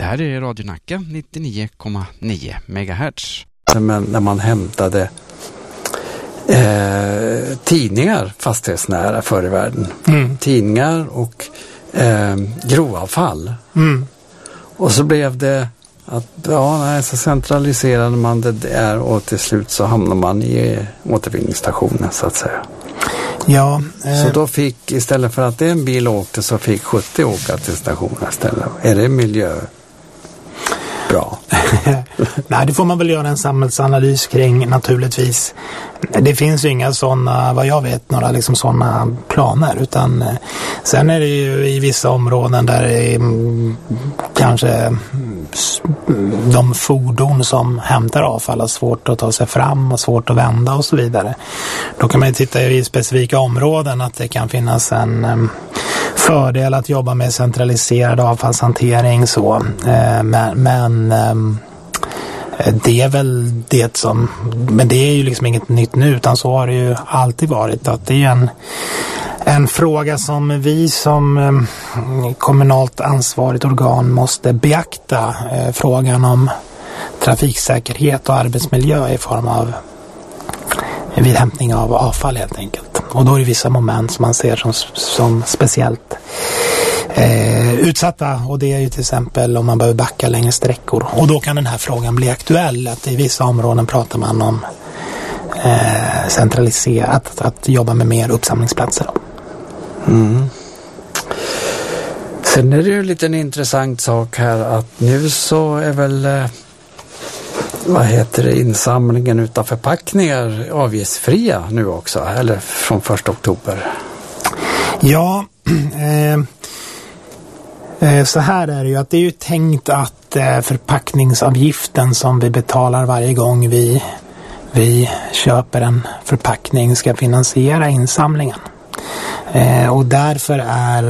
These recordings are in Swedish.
här är Radio Nacka 99,9 MHz. Men när man hämtade tidningar fastighetsnära förr i världen. Tidningar och grovavfall. Och så blev det att så centraliserade man det där och till slut så hamnar man i återvinningsstationen så att säga. Ja, så då fick, istället för att en bil åkte så fick 70 åka till stationen istället. Är det miljö? Bra. Nej, det får man väl göra en samhällsanalys kring naturligtvis. Det finns ju inga sådana, vad jag vet, några liksom sådana planer, utan sen är det ju i vissa områden där det är, kanske de fordon som hämtar avfall har svårt att ta sig fram och svårt att vända och så vidare. Då kan man ju titta i specifika områden att det kan finnas en fördel att jobba med centraliserad avfallshantering så, men det är väl det som, men det är ju liksom inget nytt nu, utan så har det ju alltid varit, att det är en fråga som vi som kommunalt ansvarigt organ måste beakta, frågan om trafiksäkerhet och arbetsmiljö i form av vid hämtning av avfall helt enkelt. Och då är det vissa moment som man ser som speciellt utsatta, och det är ju till exempel om man behöver backa längre sträckor, och då kan den här frågan bli aktuell, att i vissa områden pratar man om centraliserat, att jobba med mer uppsamlingsplatser. Sen är det ju en liten intressant sak här att nu så är väl insamlingen utav förpackningar avgiftsfria nu också, eller från 1 oktober? Ja, så här är det ju, att det är ju tänkt att förpackningsavgiften som vi betalar varje gång vi köper en förpackning ska finansiera insamlingen. Och därför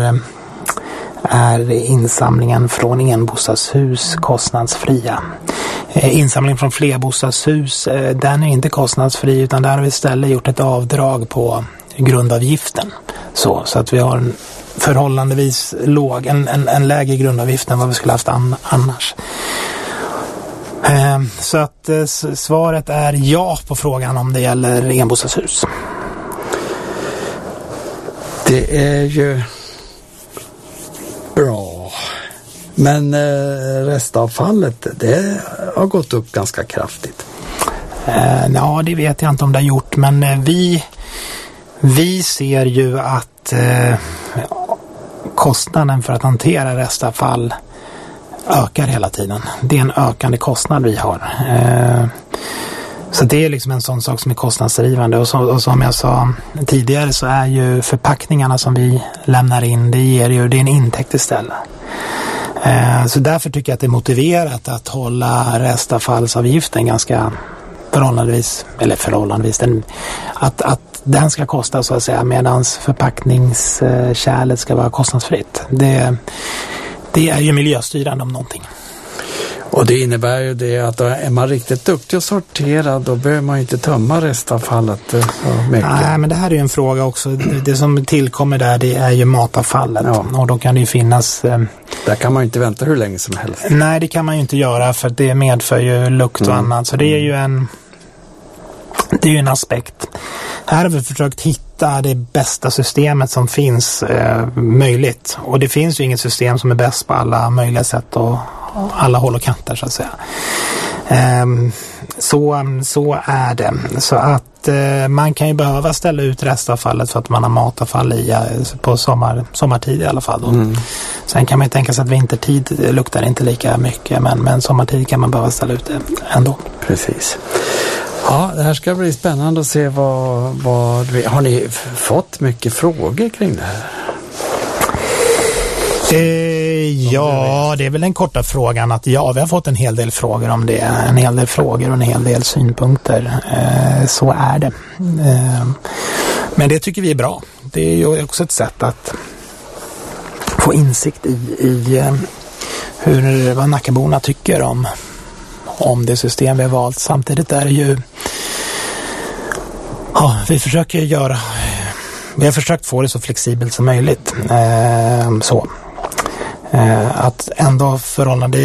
är insamlingen från enbostadshus kostnadsfria. Insamling från flerbostadshus, den är inte kostnadsfri, utan där har vi istället gjort ett avdrag på grundavgiften. Så att vi har en förhållandevis låg, en lägre grundavgift än vad vi skulle haft annars. Så att svaret är ja på frågan om det gäller enbostadshus. Det är ju bra. Men restavfallet, det har gått upp ganska kraftigt. Ja, det vet jag inte om det har gjort, men vi ser ju att kostnaden för att hantera restavfall ökar hela tiden. Det är en ökande kostnad vi har. Så det är liksom en sån sak som är kostnadsdrivande, och som jag sa tidigare så är ju förpackningarna som vi lämnar in, det är en intäkt istället. Så därför tycker jag att det är motiverat att hålla restavfallsavgiften ganska förhållandevis, att den ska kosta så att säga, medan förpackningskärlet ska vara kostnadsfritt. Det är ju miljöstyrande om någonting. Och det innebär ju det att är man riktigt duktig att sortera, då behöver man ju inte tömma restavfallet så mycket. Nej, men det här är ju en fråga också. Det som tillkommer där, det är ju matavfallet. Ja. Och då kan det ju finnas... Där kan man ju inte vänta hur länge som helst. Nej, det kan man ju inte göra, för det medför ju lukt och annat. Så det är ju en aspekt. Här har vi försökt hitta det bästa systemet som finns möjligt. Och det finns ju inget system som är bäst på alla möjliga sätt och alla håll och kanter så att säga. Så är det. Så att man kan ju behöva ställa ut restavfallet för att man har matavfall i på sommartid i alla fall. Sen kan man ju tänka sig att vintertid luktar inte lika mycket, men sommartid kan man behöva ställa ut det ändå. Precis. Ja, det här ska bli spännande att se vad har ni fått mycket frågor kring det här? Ja, det är väl den korta frågan att ja, vi har fått en hel del frågor om det. En hel del frågor och en hel del synpunkter. Så är det. Men det tycker vi är bra. Det är ju också ett sätt att få insikt i vad Nackaborna tycker om det system vi har valt. Samtidigt är det ju vi har försökt få det så flexibelt som möjligt. Att ändå förhållande